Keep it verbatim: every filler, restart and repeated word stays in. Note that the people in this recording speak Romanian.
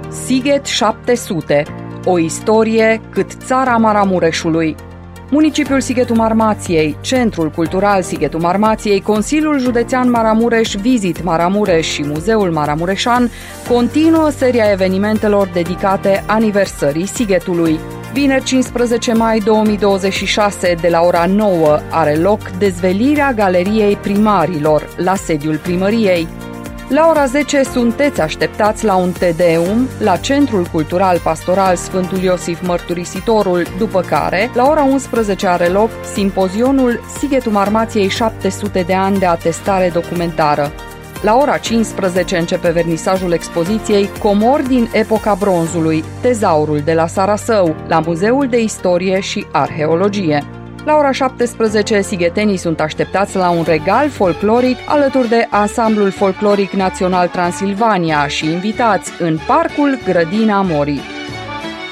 Sighet șapte sute. O istorie cât țara Maramureșului. Municipiul Sighetul Marmației, Centrul Cultural Sighetul Marmației, Consiliul Județean Maramureș, Visit Maramureș și Muzeul Maramureșan continuă seria evenimentelor dedicate aniversării Sighetului. Vineri cincisprezece mai două mii douăzeci și șase, de la ora nouă, are loc dezvelirea Galeriei Primarilor la sediul primăriei. La ora zece sunteți așteptați la un Te Deum la Centrul Cultural Pastoral Sfântul Iosif Mărturisitorul, după care, la ora unsprezece are loc simpozionul Sighetul Marmației șapte sute de ani de atestare documentară. La ora cincisprezece începe vernisajul expoziției Comori din epoca bronzului, Tezaurul de la Sarasău, la Muzeul de Istorie și Arheologie. La ora șaptesprezece, sighetenii sunt așteptați la un regal folcloric alături de Ansamblul Folcloric Național Transilvania și invitați în Parcul Grădina Morii.